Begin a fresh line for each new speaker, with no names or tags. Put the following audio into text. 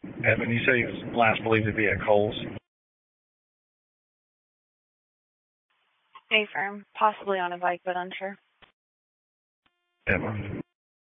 Evan, you say he was last believed to be at Kohl's?
A firm, possibly on a bike, but unsure.
Evan.